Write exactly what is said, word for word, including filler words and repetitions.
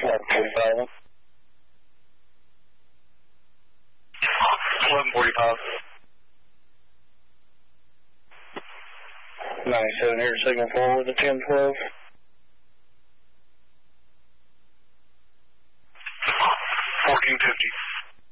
eleven forty-five. eleven forty-five. ninety-seven here, signal forward to ten twelve. fourteen fifty.